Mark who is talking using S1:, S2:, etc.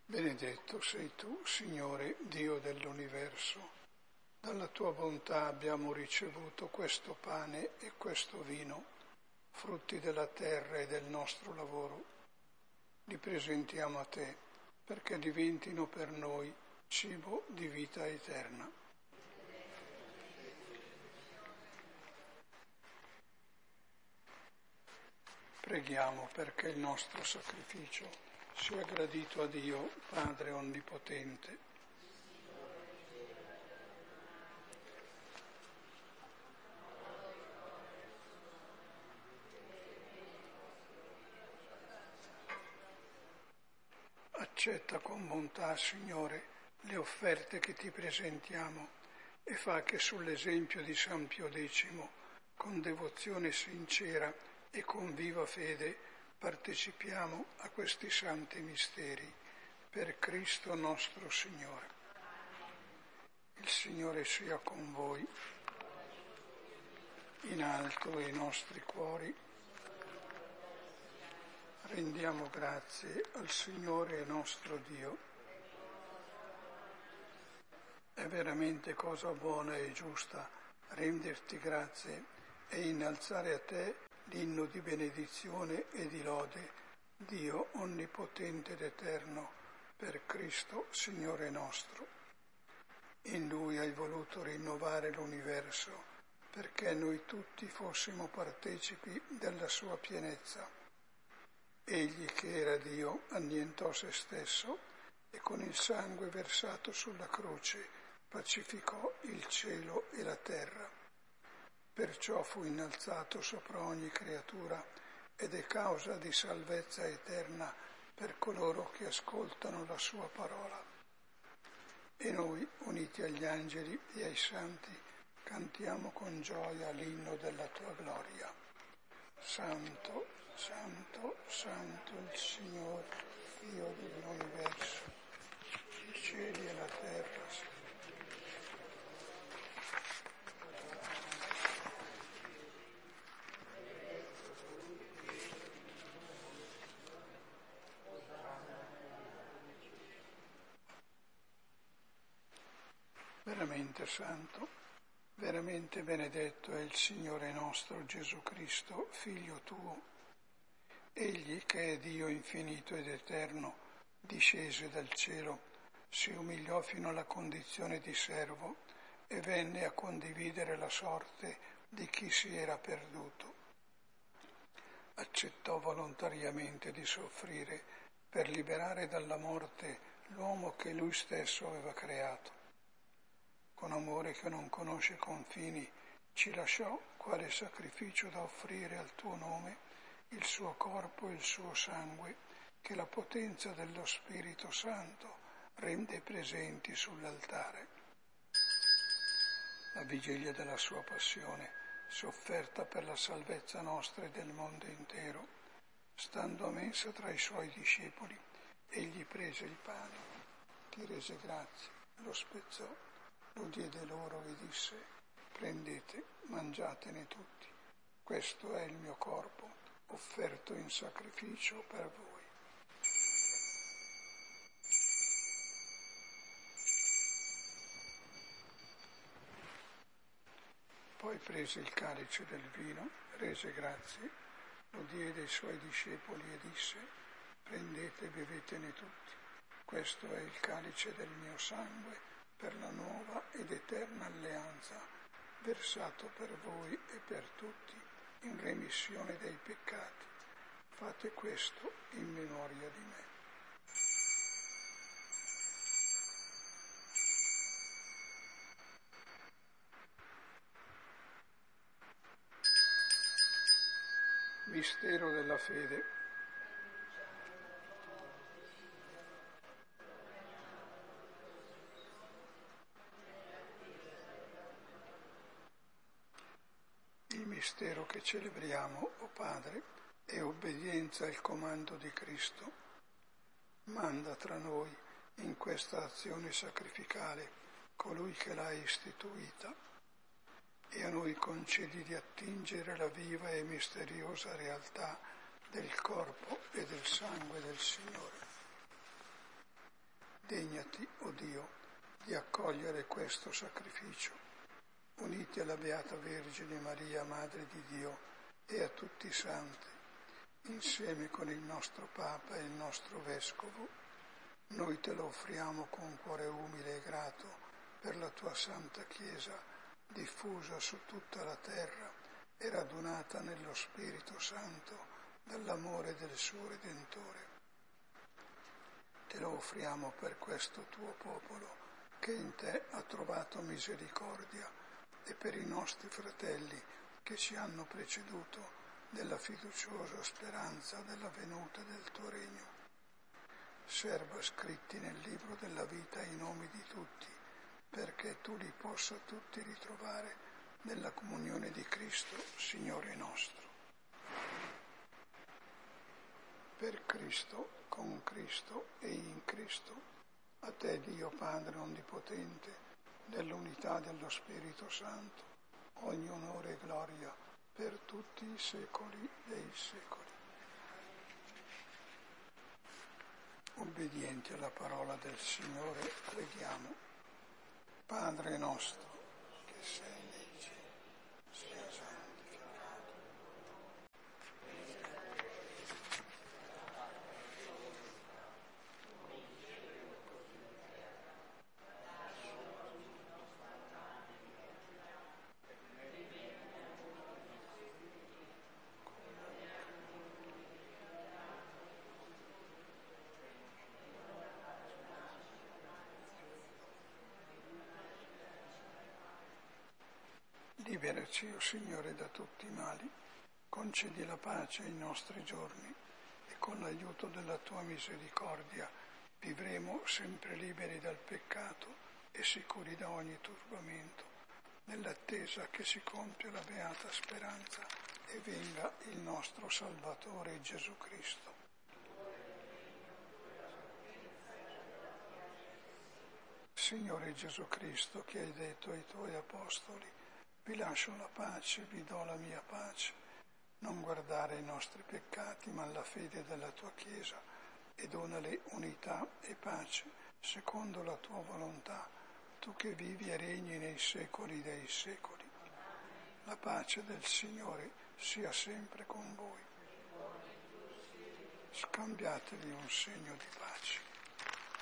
S1: Benedetto sei tu, Signore, Dio dell'universo. Dalla tua bontà abbiamo ricevuto questo pane e questo vino, frutti della terra e del nostro lavoro. Li presentiamo a te perché diventino per noi cibo di vita eterna. Preghiamo perché il nostro sacrificio sia gradito a Dio, Padre Onnipotente. Accetta con bontà, Signore, le offerte che ti presentiamo e fa che sull'esempio di San Pio X, con devozione sincera e con viva fede, partecipiamo a questi santi misteri per Cristo nostro Signore. Il Signore sia con voi, in alto i nostri cuori. Rendiamo grazie al Signore nostro Dio. È veramente cosa buona e giusta renderti grazie e innalzare a te l'inno di benedizione e di lode, Dio onnipotente ed eterno, per Cristo Signore nostro. In Lui hai voluto rinnovare l'universo, perché noi tutti fossimo partecipi della sua pienezza. Egli che era Dio annientò se stesso e con il sangue versato sulla croce pacificò il cielo e la terra. Perciò fu innalzato sopra ogni creatura ed è causa di salvezza eterna per coloro che ascoltano la sua parola. E noi, uniti agli angeli e ai santi, cantiamo con gioia l'inno della tua gloria. Santo, santo, santo il Signore, Dio dell'universo, i cieli e la terra. Veramente santo, veramente benedetto è il Signore nostro Gesù Cristo, Figlio tuo. Egli che è Dio infinito ed eterno, discese dal cielo, si umiliò fino alla condizione di servo e venne a condividere la sorte di chi si era perduto. Accettò volontariamente di soffrire per liberare dalla morte l'uomo che lui stesso aveva creato. Con amore che non conosce confini, ci lasciò quale sacrificio da offrire al tuo nome, il suo corpo e il suo sangue, che la potenza dello Spirito Santo rende presenti sull'altare. La vigilia della sua passione, sofferta per la salvezza nostra e del mondo intero, stando a mensa tra i suoi discepoli, egli prese il pane, ti rese grazie, lo spezzò, lo diede loro e disse: prendete, mangiatene tutti, questo è il mio corpo, offerto in sacrificio per voi. Poi prese il calice del vino, rese grazie, lo diede ai suoi discepoli e disse: prendete e bevetene tutti, questo è il calice del mio sangue, per la nuova ed eterna alleanza, versato per voi e per tutti in remissione dei peccati. Fate questo in memoria di me. Mistero della fede. Il mistero che celebriamo, o Padre, è obbedienza al comando di Cristo. Manda tra noi in questa azione sacrificale colui che l'ha istituita e a noi concedi di attingere la viva e misteriosa realtà del corpo e del sangue del Signore. Degnati, o Dio, di accogliere questo sacrificio. Uniti alla Beata Vergine Maria, Madre di Dio, e a tutti i santi, insieme con il nostro Papa e il nostro Vescovo, noi te lo offriamo con cuore umile e grato per la tua Santa Chiesa, diffusa su tutta la terra e radunata nello Spirito Santo dall'amore del suo Redentore. Te lo offriamo per questo tuo popolo che in te ha trovato misericordia e per i nostri fratelli che ci hanno preceduto nella fiduciosa speranza della venuta del tuo regno. Serba scritti nel libro della vita i nomi di tutti, perché tu li possa tutti ritrovare nella comunione di Cristo, Signore nostro. Per Cristo, con Cristo e in Cristo, a te Dio Padre Onnipotente, nell'unità dello Spirito Santo, ogni onore e gloria per tutti i secoli dei secoli. Obbedienti alla parola del Signore, preghiamo. Padre nostro, che sei nei cieli, sia santificato. Liberaci, o Signore, da tutti i mali, concedi la pace ai nostri giorni e con l'aiuto della tua misericordia vivremo sempre liberi dal peccato e sicuri da ogni turbamento, nell'attesa che si compia la beata speranza e venga il nostro Salvatore Gesù Cristo. Signore Gesù Cristo, che hai detto ai tuoi apostoli: vi lascio la pace, vi do la mia pace. Non guardare i nostri peccati, ma la fede della tua Chiesa, e donale unità e pace, secondo la tua volontà, tu che vivi e regni nei secoli dei secoli. La pace del Signore sia sempre con voi. Scambiatevi un segno di pace.